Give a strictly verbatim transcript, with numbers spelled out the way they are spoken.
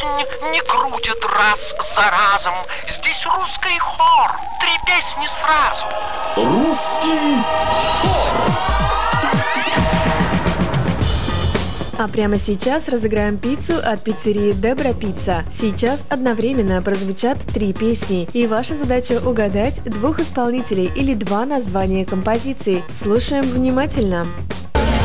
жизнь не крутят раз за разом. Здесь русский хор, три песни сразу. Русский хор. А прямо сейчас разыграем пиццу от пиццерии Дебра Пицца. Сейчас одновременно прозвучат три песни, и ваша задача угадать двух исполнителей или два названия композиции. Слушаем внимательно.